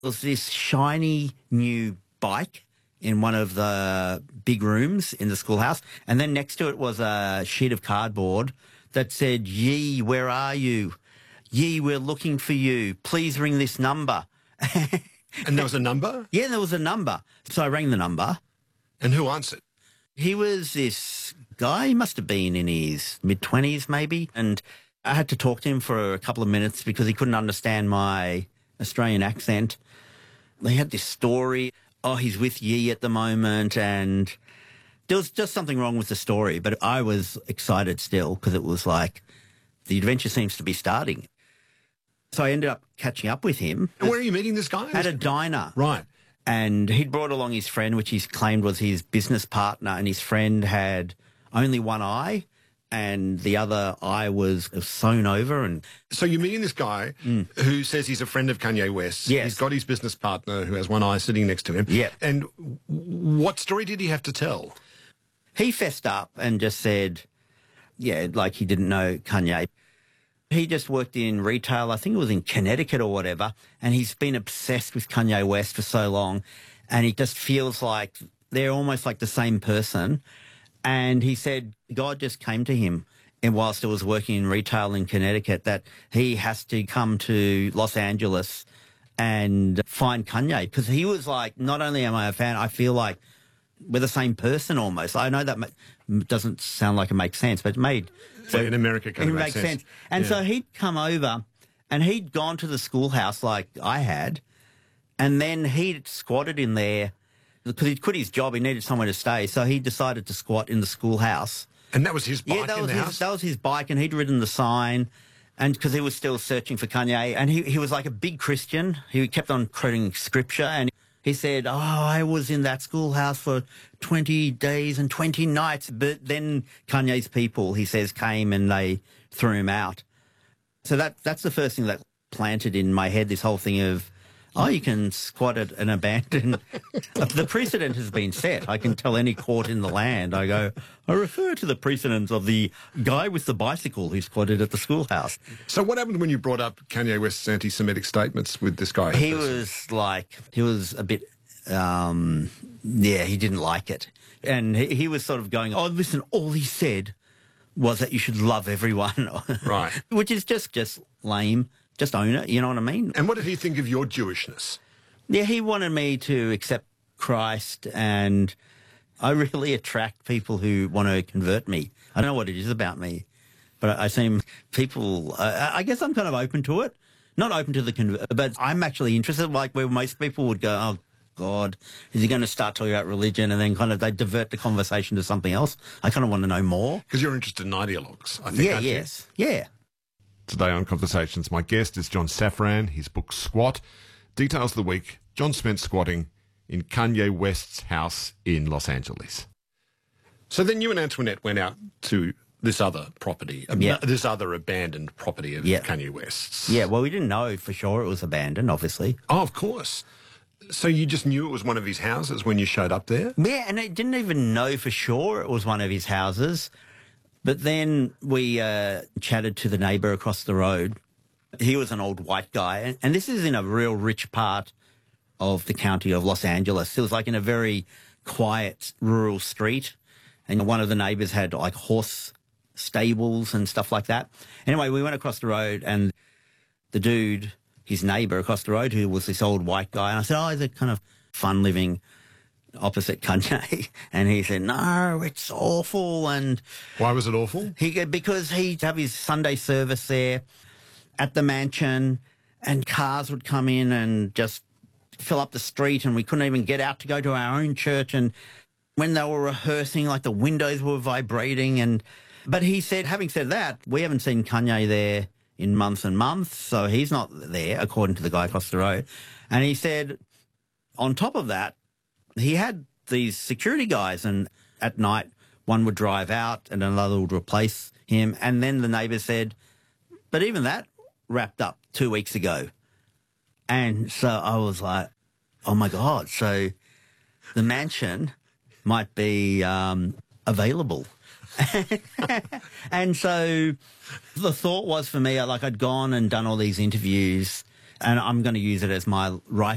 There was this shiny new bike in one of the big rooms in the schoolhouse, and then next to it was a sheet of cardboard that said, "Yee, where are you? Yee, we're looking for you. Please ring this number." And there was a number? Yeah, there was a number. So I rang the number. And who answered? He was this guy, he must have been in his mid-20s maybe, and I had to talk to him for a couple of minutes because he couldn't understand my Australian accent. They had this story, oh, he's with Yee at the moment, and there was just something wrong with the story, but I was excited still because it was like the adventure seems to be starting. So I ended up catching up with him. And where are you meeting this guy? At a diner. Right. And he'd brought along his friend, which he's claimed was his business partner, and his friend had only one eye, and the other eye was sewn over. And so you're meeting this guy who says he's a friend of Kanye West. Yes. He's got his business partner who has one eye sitting next to him. Yeah. And what story did he have to tell? He fessed up and just said, yeah, like he didn't know Kanye. He just worked in retail, I think it was in Connecticut or whatever, and he's been obsessed with Kanye West for so long, and he just feels like they're almost like the same person. And he said God just came to him, and whilst he was working in retail in Connecticut, that he has to come to Los Angeles and find Kanye, because he was like, not only am I a fan, I feel like we're the same person almost. I know that doesn't sound like it makes sense, but it made... So in America, it makes sense. And so he'd come over and he'd gone to the schoolhouse like I had, and then he'd squatted in there because he'd quit his job. He needed somewhere to stay. So he decided to squat in the schoolhouse. And that was his bike in the house? That was his bike, and he'd ridden the sign, and because he was still searching for Kanye. And he was like a big Christian. He kept on quoting scripture, and he said, oh, I was in that schoolhouse for 20 days and 20 nights. But then Kanye's people, he says, came and they threw him out. So that's the first thing that planted in my head, this whole thing of, oh, you can squat at an abandoned... The precedent has been set. I can tell any court in the land. I go, I refer to the precedents of the guy with the bicycle who squatted at the schoolhouse. So what happened when you brought up Kanye West's anti-Semitic statements with this guy? He was a bit, he didn't like it. And he was sort of going, oh, listen, all he said was that you should love everyone. Right. Which is just lame. Just own it, you know what I mean? And what did he think of your Jewishness? Yeah, he wanted me to accept Christ, and I really attract people who want to convert me. I don't know what it is about me, but I seem people, I guess I'm kind of open to it. Not open to the but I'm actually interested, like where most people would go, oh, God, is he going to start talking about religion, and then kind of they divert the conversation to something else? I kind of want to know more. Because you're interested in ideologues, I think, aren't you? Yeah. Today on Conversations, my guest is John Safran. His book, Squat. Details of the week, John spent squatting in Kanye West's house in Los Angeles. So then you and Antoinette went out to this other property, this other abandoned property of Kanye West's. Yeah, well, we didn't know for sure it was abandoned, obviously. Oh, of course. So you just knew it was one of his houses when you showed up there? Yeah, and I didn't even know for sure it was one of his houses. But then we chatted to the neighbour across the road. He was an old white guy, and this is in a real rich part of the county of Los Angeles. It was like in a very quiet rural street, and one of the neighbours had like horse stables and stuff like that. Anyway, we went across the road, and the dude, his neighbour across the road, who was this old white guy, and I said, oh, is it kind of fun living opposite Kanye? And he said, no, it's awful. And why was it awful? Because he'd have his Sunday service there at the mansion, and cars would come in and just fill up the street, and we couldn't even get out to go to our own church. And when they were rehearsing, like the windows were vibrating. But he said, having said that, we haven't seen Kanye there in months and months, so he's not there, according to the guy across the road. And he said, on top of that, he had these security guys, and at night one would drive out and another would replace him. And then the neighbour said, but even that wrapped up 2 weeks ago. And so I was like, oh, my God. So the mansion might be available. And so the thought was for me, like I'd gone and done all these interviews, and I'm going to use it as my